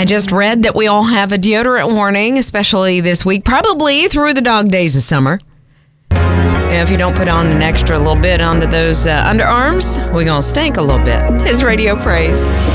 just read that we all have a deodorant warning, especially this week, probably through the dog days of summer. If you don't put on an extra little bit onto those underarms, we're going to stink a little bit. It's Radio Praise.